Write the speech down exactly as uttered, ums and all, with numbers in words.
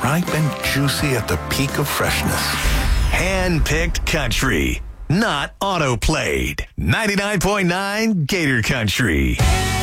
ripe and juicy at the peak of freshness. Hand-picked country, not auto-played. ninety-nine point nine Gator Country.